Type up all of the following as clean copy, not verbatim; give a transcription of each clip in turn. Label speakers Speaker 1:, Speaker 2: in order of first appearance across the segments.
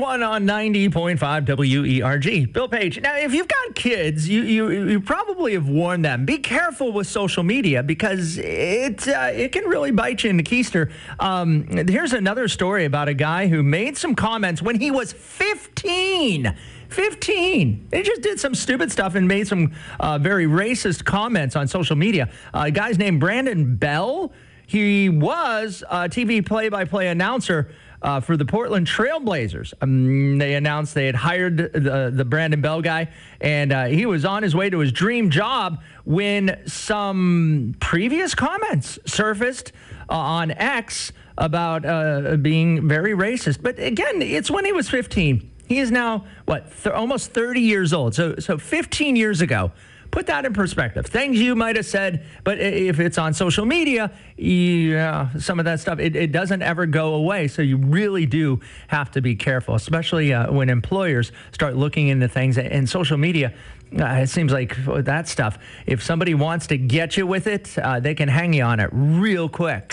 Speaker 1: 1 on 90.5 WERG. Bill Page. Now, if you've got kids, you probably have warned them. Be careful with social media because it can really bite you in the keister. Here's another story about a guy who made some comments when he was 15. 15. They just did some stupid stuff and made some very racist comments on social media. A guy's named Brandon Bell. He was a TV play-by-play announcer for the Portland Trailblazers. They announced they had hired the Brandon Bell guy, and he was on his way to his dream job when some previous comments surfaced on X about being very racist. But again, it's when he was 15. He is now, almost 30 years old. So 15 years ago. Put that in perspective. Things you might have said, but if it's on social media, some of that stuff, it doesn't ever go away. So you really do have to be careful, especially when employers start looking into things. And social media, it seems like that stuff, if somebody wants to get you with it, they can hang you on it real quick.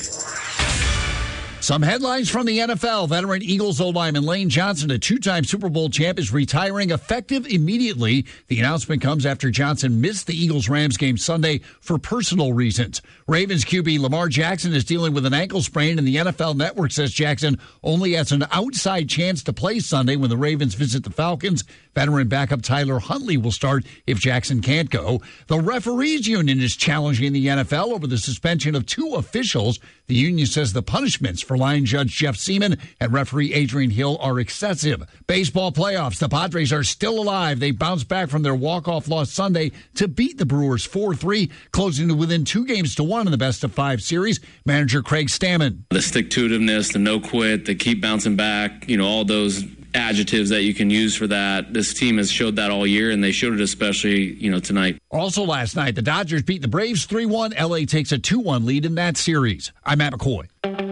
Speaker 2: Some headlines from the NFL. Veteran Eagles O-lineman Lane Johnson, a two-time Super Bowl champ, is retiring effective immediately. The announcement comes after Johnson missed the Eagles-Rams game Sunday for personal reasons. Ravens QB Lamar Jackson is dealing with an ankle sprain, and the NFL Network says Jackson only has an outside chance to play Sunday when the Ravens visit the Falcons. Veteran backup Tyler Huntley will start if Jackson can't go. The Referees Union is challenging the NFL over the suspension of two officials. The union says the punishments for line judge Jeff Seaman and referee Adrian Hill are excessive. Baseball playoffs. The Padres are still alive. They bounced back from their walk-off loss Sunday to beat the Brewers 4-3, closing to within 2-1 in the best-of-5 series. Manager Craig Stammen.
Speaker 3: The stick-to-itiveness, the no-quit, the keep bouncing back, all those adjectives that you can use for that. This team has showed that all year, and they showed it especially, tonight.
Speaker 2: Also last night, the Dodgers beat the Braves 3-1. LA takes a 2-1 lead in that series. I'm Matt McCoy.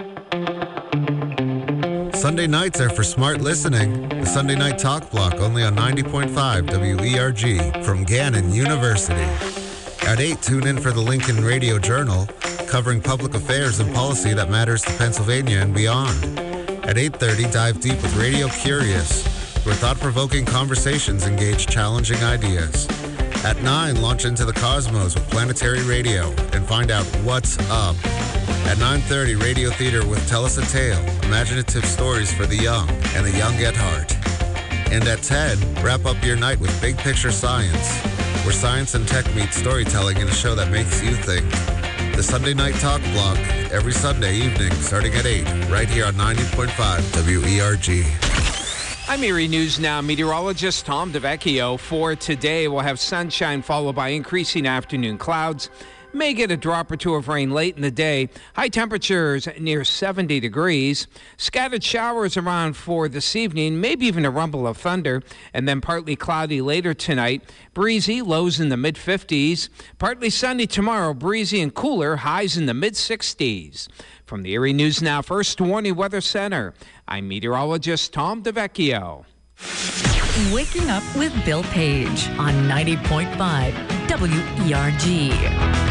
Speaker 4: Sunday nights are for smart listening. The Sunday Night Talk Block, only on 90.5 WERG from Gannon University. At 8, tune in for the Lincoln Radio Journal, covering public affairs and policy that matters to Pennsylvania and beyond. At 8:30, dive deep with Radio Curious, where thought-provoking conversations engage challenging ideas. At 9, launch into the cosmos with Planetary Radio and find out what's up. At 9:30, Radio Theater with Tell Us a Tale, imaginative stories for the young and the young at heart. And at 10, wrap up your night with Big Picture Science, where science and tech meet storytelling in a show that makes you think. The Sunday Night Talk Block, every Sunday evening, starting at 8, right here on 90.5 WERG.
Speaker 5: I'm Erie News Now meteorologist Tom DeVecchio. For today, we'll have sunshine followed by increasing afternoon clouds. May get a drop or two of rain late in the day. High temperatures near 70 degrees. Scattered showers around for this evening, maybe even a rumble of thunder, and then partly cloudy later tonight. Breezy, lows in the mid-50s. Partly sunny tomorrow, breezy and cooler, highs in the mid-60s. From the Erie News Now First Warning Weather Center, I'm meteorologist Tom DeVecchio.
Speaker 6: Waking up with Bill Page on 90.5 WERG.